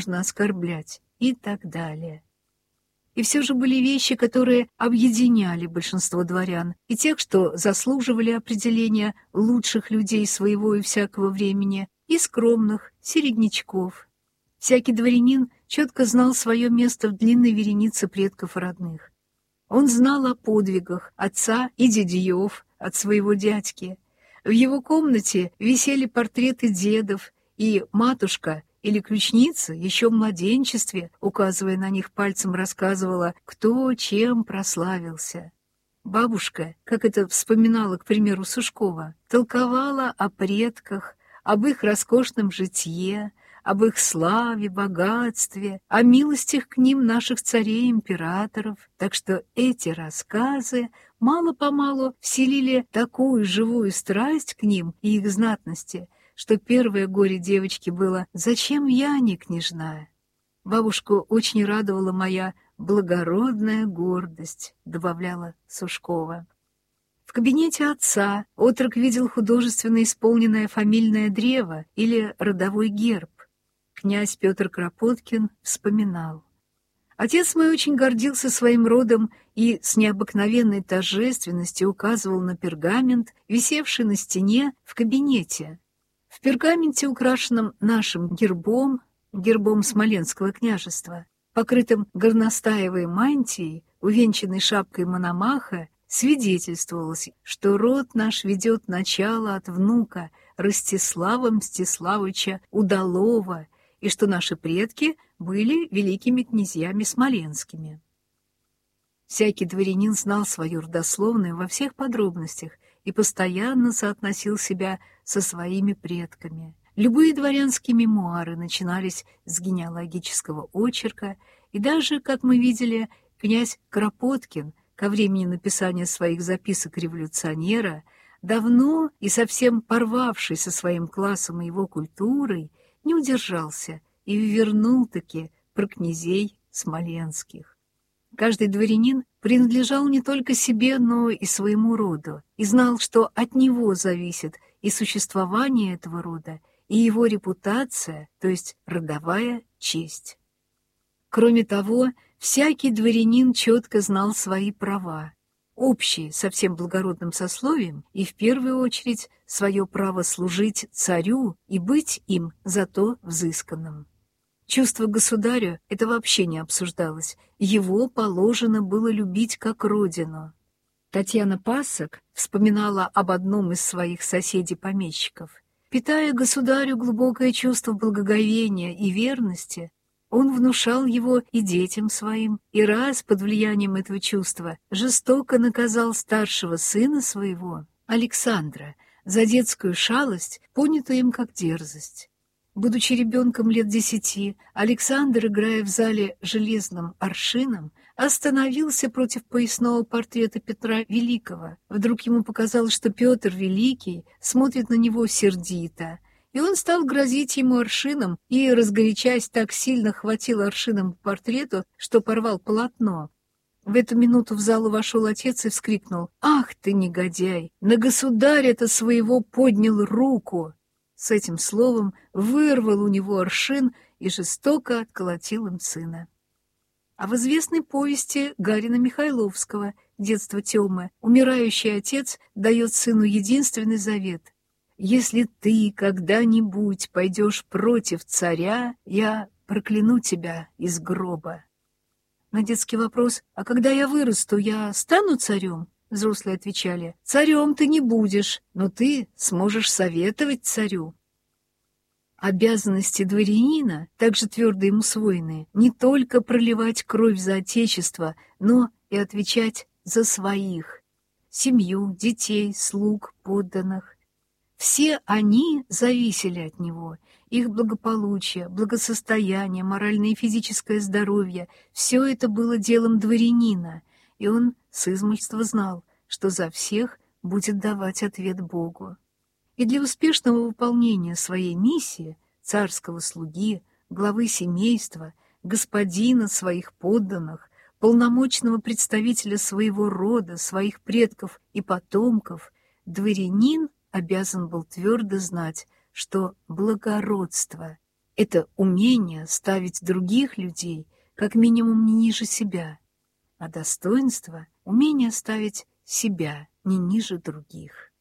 оскорблять и так далее. И все же были вещи, которые объединяли большинство дворян, и тех, что заслуживали определения лучших людей своего и всякого времени, и скромных, середнячков. Всякий дворянин четко знал свое место в длинной веренице предков родных. Он знал о подвигах отца и дядьев от своего дядьки. В его комнате висели портреты дедов, и матушка или ключница еще в младенчестве, указывая на них пальцем, рассказывала, кто чем прославился. Бабушка, как это вспоминала, к примеру, Сушкова, толковала о предках, об их роскошном житье, об их славе, богатстве, о милостях к ним наших царей и императоров, так что эти рассказы мало-помалу вселили такую живую страсть к ним и их знатности, что первое горе девочки было «Зачем я не княжна?». Бабушку очень радовала моя благородная гордость, добавляла Сушкова. В кабинете отца отрок видел художественно исполненное фамильное древо или родовой герб. Князь Петр Кропоткин вспоминал. Отец мой очень гордился своим родом и с необыкновенной торжественностью указывал на пергамент, висевший на стене в кабинете. В пергаменте, украшенном нашим гербом, гербом Смоленского княжества, покрытым горностаевой мантией, увенчанной шапкой Мономаха, свидетельствовалось, что род наш ведет начало от внука Ростислава Мстиславыча Удалова, и что наши предки были великими князьями смоленскими. Всякий дворянин знал свою родословную во всех подробностях и постоянно соотносил себя со своими предками. Любые дворянские мемуары начинались с генеалогического очерка, и даже, как мы видели, князь Кропоткин ко времени написания своих записок революционера, давно и совсем порвавший со своим классом и его культурой, не удержался и вернул-таки про князей смоленских. Каждый дворянин принадлежал не только себе, но и своему роду, и знал, что от него зависит и существование этого рода, и его репутация, то есть родовая честь. Кроме того, всякий дворянин четко знал свои права, общие со всем благородным сословием, и в первую очередь свое право служить царю и быть им зато взысканным. Чувство к государю — это вообще не обсуждалось, его положено было любить как родину. Татьяна Пасок вспоминала об одном из своих соседей-помещиков. Питая государю глубокое чувство благоговения и верности, он внушал его и детям своим, и раз под влиянием этого чувства жестоко наказал старшего сына своего, Александра, за детскую шалость, понятую им как дерзость. Будучи ребенком лет 10, Александр, играя в зале железным аршином, остановился против поясного портрета Петра Великого. Вдруг ему показалось, что Петр Великий смотрит на него сердито, и он стал грозить ему аршином и, разгорячась, так сильно хватил аршином по портрету, что порвал полотно. В эту минуту в залу вошел отец и вскрикнул: «Ах ты, негодяй! На государя-то своего поднял руку!» С этим словом вырвал у него аршин и жестоко отколотил им сына. А в известной повести Гарина Михайловского «Детство Тёмы» умирающий отец дает сыну единственный завет: «Если ты когда-нибудь пойдешь против царя, я прокляну тебя из гроба». На детский вопрос: «А когда я вырасту, я стану царем?» Взрослые отвечали: «Царем ты не будешь, но ты сможешь советовать царю». Обязанности дворянина, также твердо ему усвоенные, не только проливать кровь за отечество, но и отвечать за своих, семью, детей, слуг, подданных. Все они зависели от него, их благополучие, благосостояние, моральное и физическое здоровье — все это было делом дворянина, и он с измальства знал, что за всех будет давать ответ Богу. И для успешного выполнения своей миссии царского слуги, главы семейства, господина своих подданных, полномочного представителя своего рода, своих предков и потомков, дворянин обязан был твердо знать, что благородство Это умение ставить других людей как минимум не ниже себя, а достоинство — умение ставить себя не ниже других.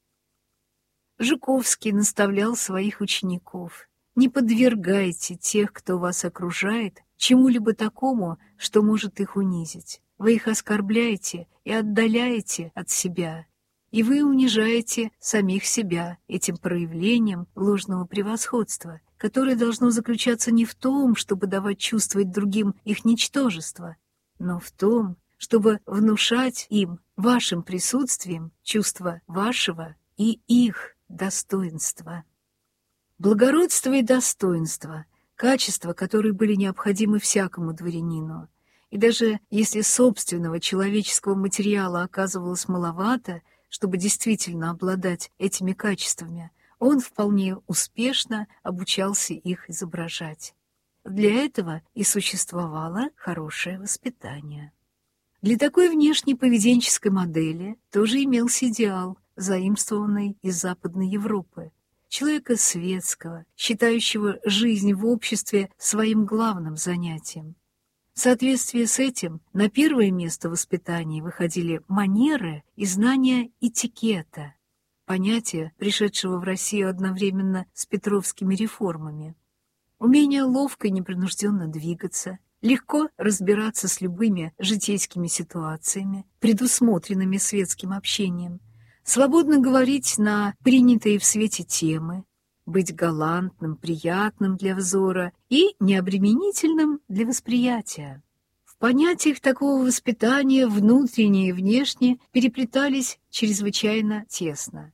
Жуковский наставлял своих учеников: не подвергайте тех, кто вас окружает, чему-либо такому, что может их унизить. Вы их оскорбляете и отдаляете от себя, и вы унижаете самих себя этим проявлением ложного превосходства, которое должно заключаться не в том, чтобы давать чувствовать другим их ничтожество, но в том, чтобы внушать им вашим присутствием чувство вашего и их достоинства. Благородство и достоинство — качества, которые были необходимы всякому дворянину. И даже если собственного человеческого материала оказывалось маловато, чтобы действительно обладать этими качествами, он вполне успешно обучался их изображать. Для этого и существовало хорошее воспитание. Для такой внешней поведенческой модели тоже имелся идеал, заимствованный из Западной Европы, человека светского, считающего жизнь в обществе своим главным занятием. В соответствии с этим на первое место воспитания выходили манеры и знания этикета, понятия, пришедшего в Россию одновременно с петровскими реформами. Умение ловко и непринужденно двигаться, легко разбираться с любыми житейскими ситуациями, предусмотренными светским общением, свободно говорить на принятые в свете темы, быть галантным, приятным для взора и необременительным для восприятия. В понятиях такого воспитания внутреннее и внешнее переплетались чрезвычайно тесно.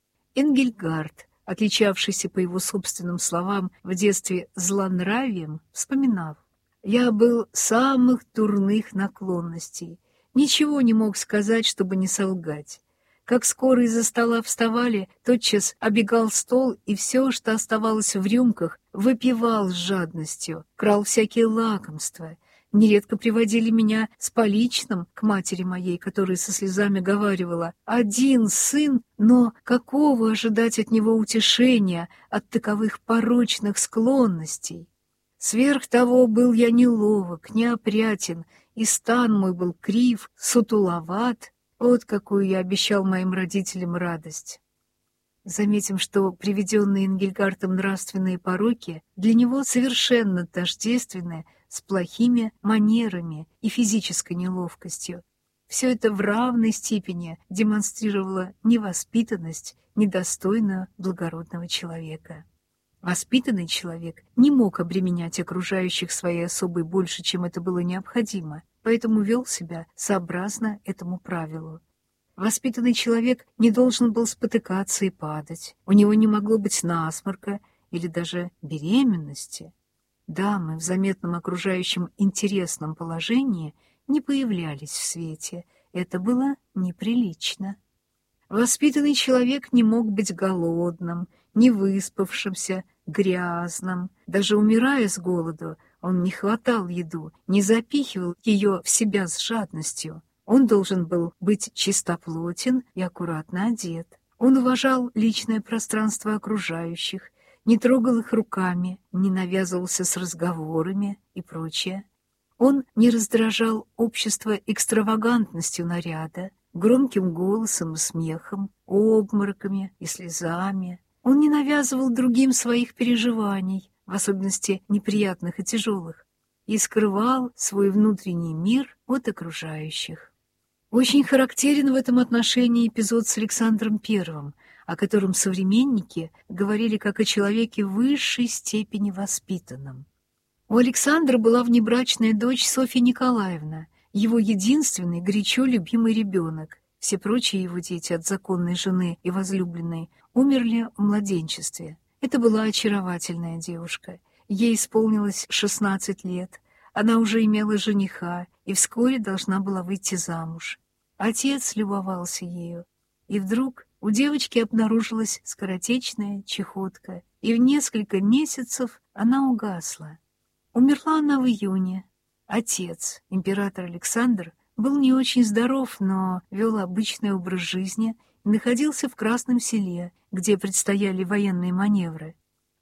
Энгельгард, отличавшийся, по его собственным словам, в детстве злонравием, вспоминал: «Я был самых дурных наклонностей, ничего не мог сказать, чтобы не солгать. Как скоро из-за стола вставали, тотчас обегал стол, и все, что оставалось в рюмках, выпивал с жадностью, крал всякие лакомства. Нередко приводили меня с поличным к матери моей, которая со слезами говаривала: «Один сын, но какого ожидать от него утешения от таковых порочных склонностей?» Сверх того был я неловок, неопрятен, и стан мой был крив, сутуловат. Вот какую я обещал моим родителям радость». Заметим, что приведенные Энгельгартом нравственные пороки для него совершенно тождественны с плохими манерами и физической неловкостью. Все это в равной степени демонстрировало невоспитанность, недостойную благородного человека. Воспитанный человек не мог обременять окружающих своей особой больше, чем это было необходимо, поэтому вел себя сообразно этому правилу. Воспитанный человек не должен был спотыкаться и падать, у него не могло быть насморка или даже беременности. Дамы в заметном окружающем интересном положении не появлялись в свете, это было неприлично. Воспитанный человек не мог быть голодным, невыспавшимся, грязным. Даже умирая с голоду, он не хватал еду, не запихивал ее в себя с жадностью. Он должен был быть чистоплотен и аккуратно одет. Он уважал личное пространство окружающих, не трогал их руками, не навязывался с разговорами и прочее. Он не раздражал общество экстравагантностью наряда, громким голосом и смехом, обмороками и слезами. Он не навязывал другим своих переживаний, в особенности неприятных и тяжелых, и скрывал свой внутренний мир от окружающих. Очень характерен в этом отношении эпизод с Александром I, о котором современники говорили как о человеке высшей степени воспитанном. У Александра была внебрачная дочь Софья Николаевна, его единственный горячо любимый ребенок. Все прочие его дети от законной жены и возлюбленной умерли в младенчестве. Это была очаровательная девушка. Ей исполнилось 16 лет. Она уже имела жениха и вскоре должна была выйти замуж. Отец любовался ею. И вдруг у девочки обнаружилась скоротечная чахотка, и в несколько месяцев она угасла. Умерла она в июне. Отец, император Александр, был не очень здоров, но вел обычный образ жизни и находился в Красном Селе, где предстояли военные маневры.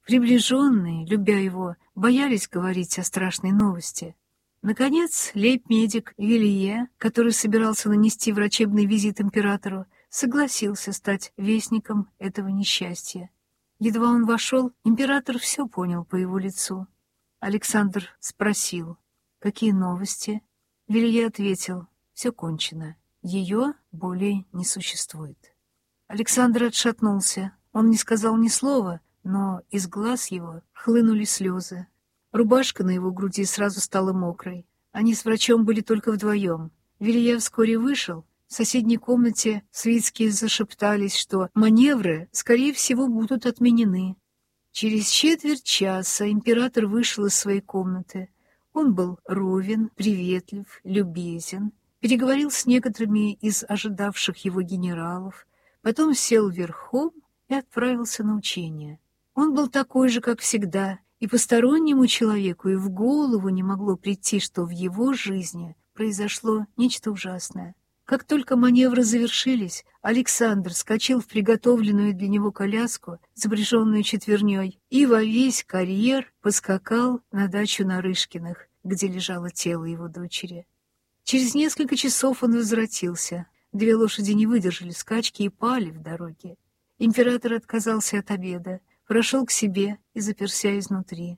Приближенные, любя его, боялись говорить о страшной новости. Наконец, лейб-медик Вилье, который собирался нанести врачебный визит императору, согласился стать вестником этого несчастья. Едва он вошел, император все понял по его лицу. Александр спросил: «Какие новости?» Вилье ответил: «Все кончено. Ее более не существует». Александр отшатнулся. Он не сказал ни слова, но из глаз его хлынули слезы. Рубашка на его груди сразу стала мокрой. Они с врачом были только вдвоем. Вилье вскоре вышел. В соседней комнате свитские зашептались, что маневры, скорее всего, будут отменены. Через четверть часа император вышел из своей комнаты. Он был ровен, приветлив, любезен, переговорил с некоторыми из ожидавших его генералов, потом сел верхом и отправился на учение. Он был такой же, как всегда, и постороннему человеку и в голову не могло прийти, что в его жизни произошло нечто ужасное. Как только маневры завершились, Александр скочил в приготовленную для него коляску, запряженную четверней, и во весь карьер поскакал на дачу Нарышкиных, где лежало тело его дочери. Через несколько часов он возвратился. 2 лошади не выдержали скачки и пали в дороге. Император отказался от обеда, прошел к себе и заперся изнутри.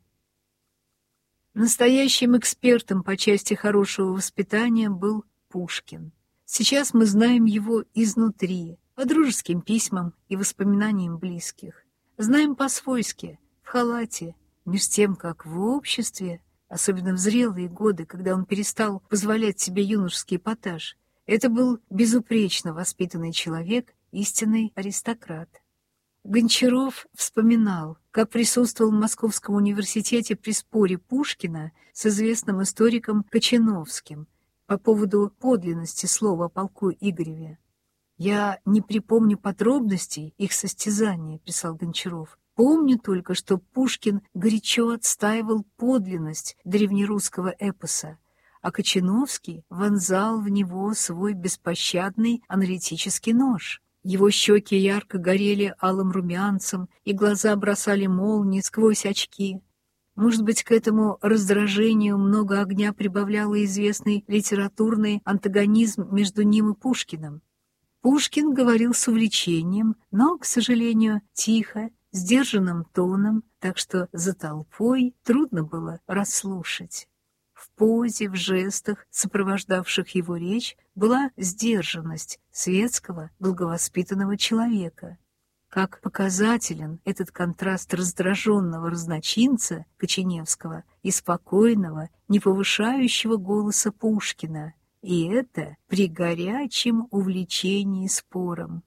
Настоящим экспертом по части хорошего воспитания был Пушкин. Сейчас мы знаем его изнутри, по дружеским письмам и воспоминаниям близких. Знаем по-свойски, в халате, меж тем, как в обществе, особенно в зрелые годы, когда он перестал позволять себе юношеский эпатаж, это был безупречно воспитанный человек, истинный аристократ. Гончаров вспоминал, как присутствовал в Московском университете при споре Пушкина с известным историком Кочановским по поводу подлинности слова о полку Игореве. «Я не припомню подробностей их состязания», — писал Гончаров. «Помню только, что Пушкин горячо отстаивал подлинность древнерусского эпоса, а Кочановский вонзал в него свой беспощадный аналитический нож. Его щеки ярко горели алым румянцем, и глаза бросали молнии сквозь очки. Может быть, к этому раздражению много огня прибавлял и известный литературный антагонизм между ним и Пушкиным. Пушкин говорил с увлечением, но, к сожалению, тихо, сдержанным тоном, так что за толпой трудно было расслушать. В позе, в жестах, сопровождавших его речь, была сдержанность светского, благовоспитанного человека. Как показателен этот контраст раздраженного разночинца Коченевского и спокойного, не повышающего голоса Пушкина, и это при горячем увлечении спором.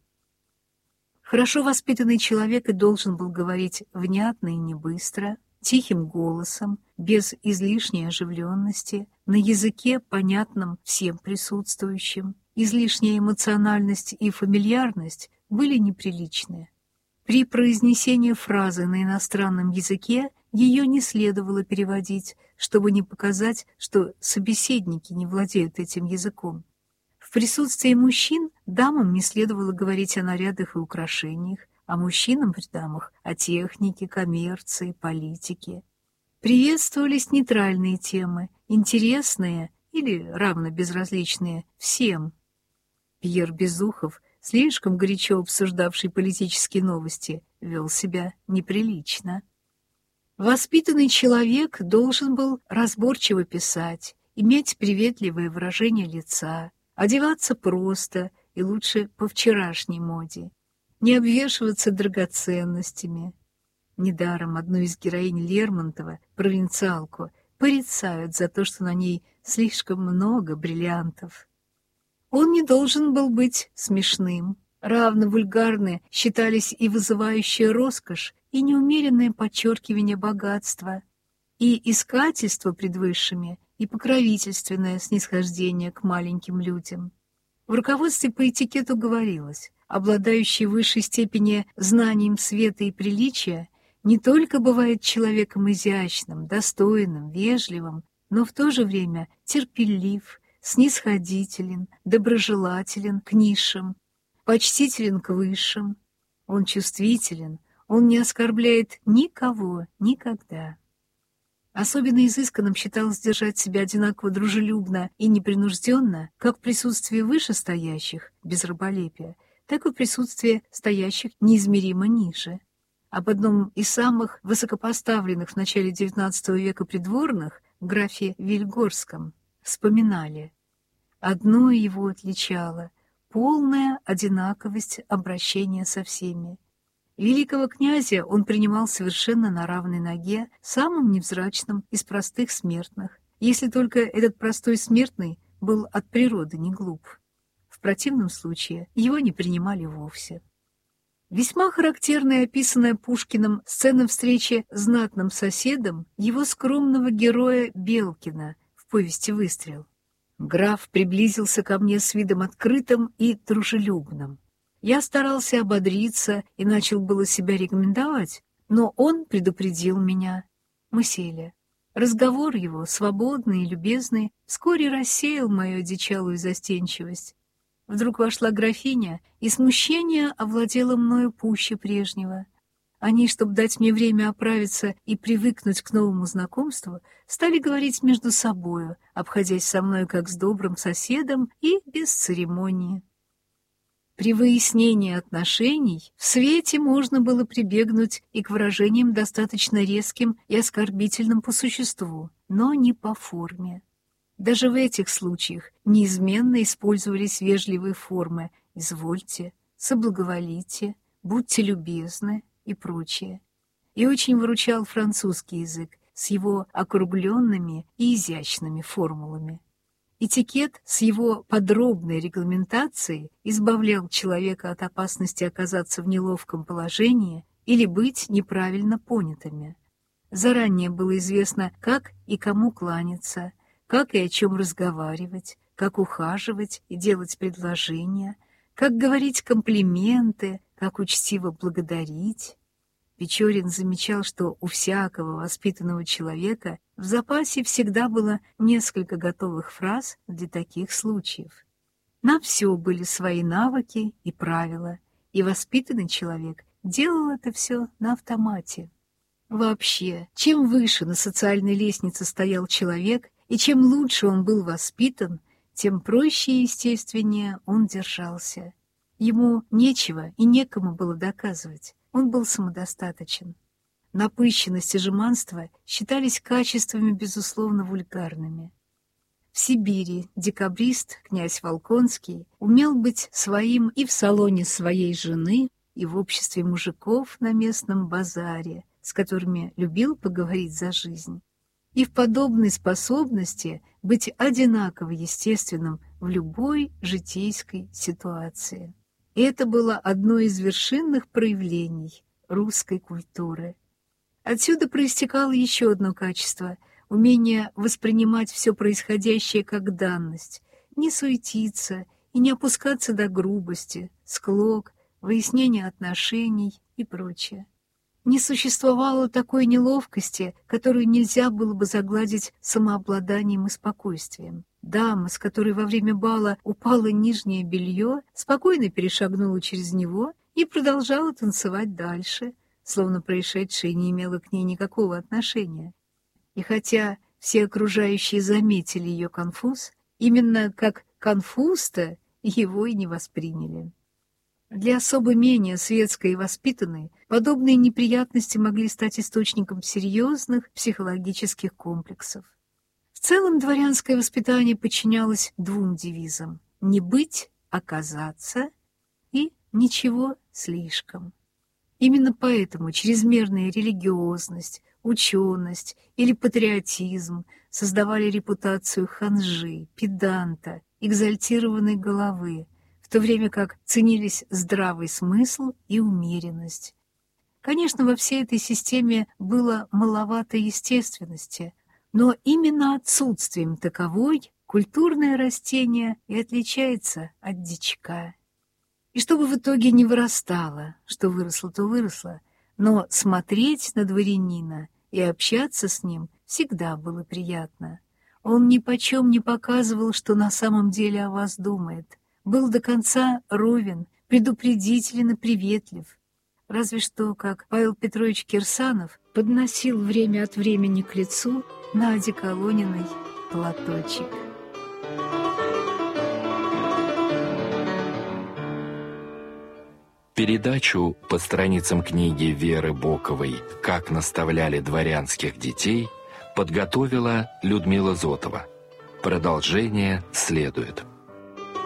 Хорошо воспитанный человек и должен был говорить внятно и не быстро, тихим голосом, без излишней оживленности, на языке, понятном всем присутствующим. Излишняя эмоциональность и фамильярность были неприличны. При произнесении фразы на иностранном языке ее не следовало переводить, чтобы не показать, что собеседники не владеют этим языком. В присутствии мужчин дамам не следовало говорить о нарядах и украшениях, а мужчинам при дамах о технике, коммерции, политике. Приветствовались нейтральные темы, интересные или равно безразличные всем. Пьер Безухов, слишком горячо обсуждавший политические новости, вел себя неприлично. Воспитанный человек должен был разборчиво писать, иметь приветливое выражение лица, одеваться просто и лучше по вчерашней моде, не обвешиваться драгоценностями. Недаром одну из героинь Лермонтова, провинциалку, порицают за то, что на ней слишком много бриллиантов. Он не должен был быть смешным. Равно вульгарны считались и вызывающая роскошь, и неумеренное подчеркивание богатства, и искательство пред высшими, и покровительственное снисхождение к маленьким людям. В руководстве по этикету говорилось: обладающий в высшей степени знанием света и приличия не только бывает человеком изящным, достойным, вежливым, но в то же время терпелив, снисходителен, доброжелателен к низшим, почтителен к высшим. Он чувствителен, Он не оскорбляет никого никогда. Особенно изысканным считал держать себя одинаково дружелюбно и непринужденно, как в присутствии вышестоящих, без раболепия, так и в присутствии стоящих неизмеримо ниже. Об одном из самых высокопоставленных в начале XIX века придворных, графе Вильгорском, вспоминали: одно его отличало — полная одинаковость обращения со всеми. Великого князя он принимал совершенно на равной ноге, самым невзрачным из простых смертных, если только этот простой смертный был от природы не глуп. В противном случае его не принимали вовсе. Весьма характерная, описанная Пушкиным сцена встречи с знатным соседом его скромного героя Белкина в повести «Выстрел». Граф приблизился ко мне с видом открытым и дружелюбным. Я старался ободриться и начал было себя рекомендовать, но он предупредил меня. Мы сели. Разговор его, свободный и любезный, вскоре рассеял мою одичалую застенчивость. Вдруг вошла графиня, и смущение овладело мною пуще прежнего. Они, чтобы дать мне время оправиться и привыкнуть к новому знакомству, стали говорить между собою, обходясь со мной как с добрым соседом и без церемонии. При выяснении отношений в свете можно было прибегнуть и к выражениям достаточно резким и оскорбительным по существу, но не по форме. Даже в этих случаях неизменно использовались вежливые формы «извольте», «соблаговолите», «будьте любезны» и прочее. И очень выручал французский язык с его округленными и изящными формулами. Этикет с его подробной регламентацией избавлял человека от опасности оказаться в неловком положении или быть неправильно понятыми. Заранее было известно, как и кому кланяться, как и о чем разговаривать, как ухаживать и делать предложения, как говорить комплименты, как учтиво благодарить. Печорин замечал, что у всякого воспитанного человека в запасе всегда было несколько готовых фраз для таких случаев. На все были свои навыки и правила, и воспитанный человек делал это все на автомате. Вообще, чем выше на социальной лестнице стоял человек, и чем лучше он был воспитан, тем проще и естественнее он держался. Ему нечего и некому было доказывать. Он был самодостаточен. Напыщенность и жеманство считались качествами, безусловно, вульгарными. В Сибири декабрист, князь Волконский, умел быть своим и в салоне своей жены, и в обществе мужиков на местном базаре, с которыми любил поговорить за жизнь, и в подобной способности быть одинаково естественным в любой житейской ситуации. И это было одно из вершинных проявлений русской культуры. Отсюда проистекало еще одно качество — умение воспринимать все происходящее как данность, не суетиться и не опускаться до грубости, склок, выяснения отношений и прочее. Не существовало такой неловкости, которую нельзя было бы загладить самообладанием и спокойствием. Дама, с которой во время бала упало нижнее белье, спокойно перешагнула через него и продолжала танцевать дальше, словно происшедшее не имело к ней никакого отношения. И хотя все окружающие заметили ее конфуз, именно как конфуз-то его и не восприняли. Для особо менее светской и воспитанной подобные неприятности могли стать источником серьезных психологических комплексов. В целом дворянское воспитание подчинялось двум девизам: не быть, а казаться, и ничего слишком. Именно поэтому чрезмерная религиозность, ученость или патриотизм создавали репутацию ханжи, педанта, экзальтированной головы, в то время как ценились здравый смысл и умеренность. Конечно, во всей этой системе было маловато естественности, но именно отсутствием таковой культурное растение и отличается от дичка. И чтобы в итоге не вырастало, что выросло, то выросло, но смотреть на дворянина и общаться с ним всегда было приятно. Он ни почем не показывал, что на самом деле о вас думает, был до конца ровен, предупредителен и приветлив. разве что, как Павел Петрович Кирсанов подносил время от времени к лицу Наде Колониной платочек. Передачу по страницам книги Веры Боковой «Как наставляли дворянских детей» подготовила Людмила Зотова. Продолжение следует.